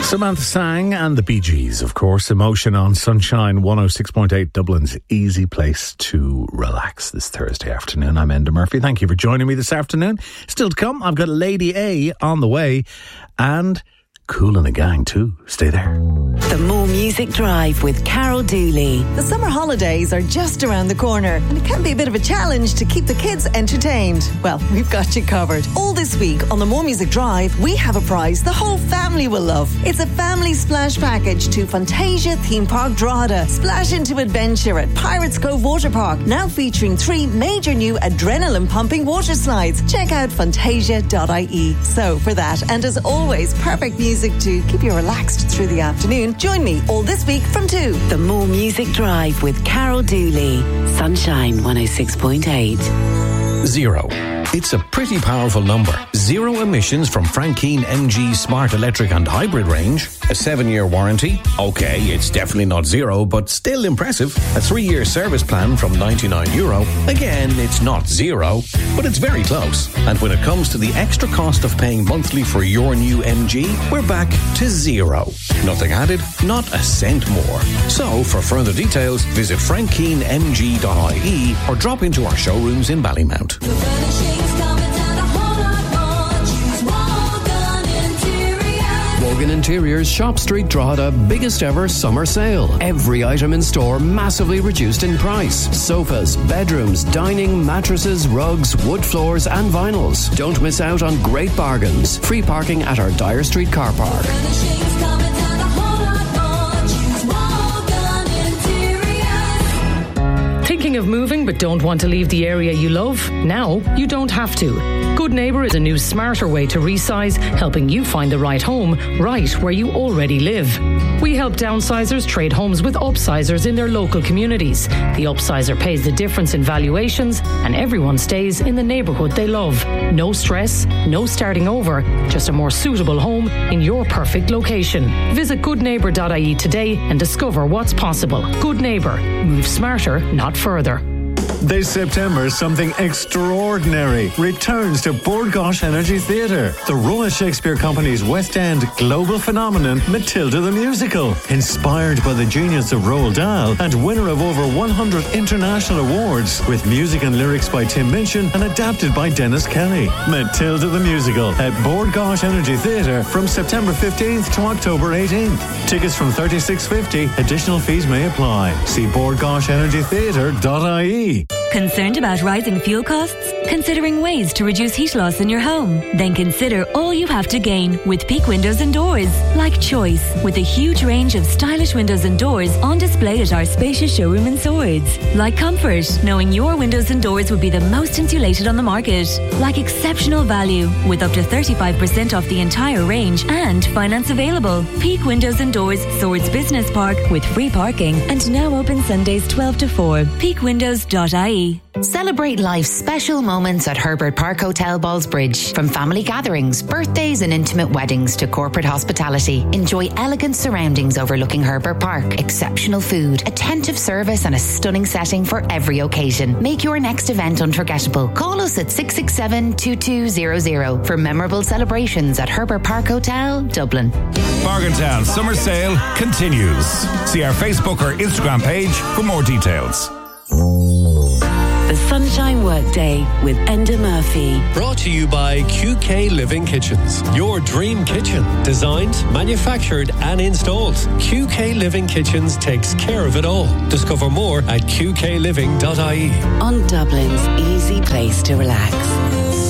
Samantha Sang and the Bee Gees, of course. Emotion on Sunshine 106.8, Dublin's easy place to relax this Thursday afternoon. I'm Enda Murphy. Thank you for joining me this afternoon. Still to come, I've got Lady A on the way and Kool and the Gang too. Stay there. The More Music Drive with Carol Dooley. The summer holidays are just around the corner and it can be a bit of a challenge to keep the kids entertained. Well, we've got you covered. All this week on the More Music Drive, we have a prize the whole family will love. It's a family splash package to Fantasia Theme Park Drogheda. Splash into adventure at Pirates Cove Water Park, now featuring 3 major new adrenaline-pumping water slides. Check out fantasia.ie. So for that, and as always, perfect music to keep you relaxed through the afternoon. Join me all this week from 2. The More Music Drive with Carol Dooley. Sunshine 106.8. Zero. It's a pretty powerful number. 0 emissions from Frankine MG Smart Electric and Hybrid range. A 7-year warranty. Okay, it's definitely not 0, but still impressive. A 3-year service plan from €99. Again, it's not 0, but it's very close. And when it comes to the extra cost of paying monthly for your new MG, we're back to 0. Nothing added, not a cent more. So, for further details, visit frankinemg.ie or drop into our showrooms in Ballymount. Wogan Interiors Shop Street Drogheda biggest ever summer sale. Every item in store massively reduced in price. Sofas, bedrooms, dining, mattresses, rugs, wood floors and vinyls. Don't miss out on great bargains. Free parking at our Dyer Street car park. Thinking of moving but don't want to leave the area you love? Now you don't have to. Good Neighbour is a new smarter way to resize, helping you find the right home right where you already live. We help downsizers trade homes with upsizers in their local communities. The upsizer pays the difference in valuations and everyone stays in the neighbourhood they love. No stress, no starting over, just a more suitable home in your perfect location. Visit goodneighbour.ie today and discover what's possible. Good Neighbour. Move smarter, not further. This September, something extraordinary returns to Bord Gáis Energy Theatre. The Royal Shakespeare Company's West End global phenomenon, Matilda the Musical. Inspired by the genius of Roald Dahl and winner of over 100 international awards, with music and lyrics by Tim Minchin and adapted by Dennis Kelly. Matilda the Musical at Bord Gáis Energy Theatre from September 15th to October 18th. Tickets from $36.50. Additional fees may apply. See bordgaishenergytheatre.ie. Concerned about rising fuel costs? Considering ways to reduce heat loss in your home? Then consider all you have to gain with Peak Windows and Doors. Like Choice, with a huge range of stylish windows and doors on display at our spacious showroom in Swords. Like Comfort, knowing your windows and doors would be the most insulated on the market. Like exceptional value, with up to 35% off the entire range and finance available. Peak Windows and Doors, Swords Business Park, with free parking and now open Sundays 12 to 4. peakwindows.ie. Celebrate life's special moments at Herbert Park Hotel Ballsbridge. From family gatherings, birthdays and intimate weddings to corporate hospitality. Enjoy elegant surroundings overlooking Herbert Park, exceptional food, attentive service and a stunning setting for every occasion. Make your next event unforgettable. Call us at 667-2200 for memorable celebrations at Herbert Park Hotel, Dublin. Bargaintown Summer Sale continues. See our Facebook or Instagram page for more details. The Sunshine Workday with Enda Murphy. Brought to you by QK Living Kitchens. Your dream kitchen. Designed, manufactured and installed. QK Living Kitchens takes care of it all. Discover more at qkliving.ie. On Dublin's easy place to relax.